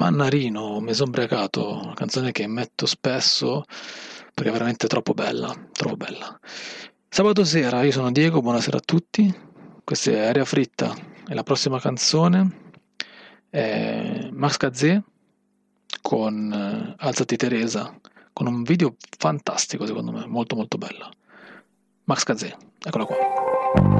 Mannarino, mi sono ubriacato, una canzone che metto spesso perché è veramente troppo bella, troppo bella. Sabato sera, io sono Diego, buonasera a tutti. Questa è Aria Fritta e la prossima canzone è Max Gazzè con Alzati Teresa, con un video fantastico secondo me, molto molto bello. Max Gazzè, eccola qua.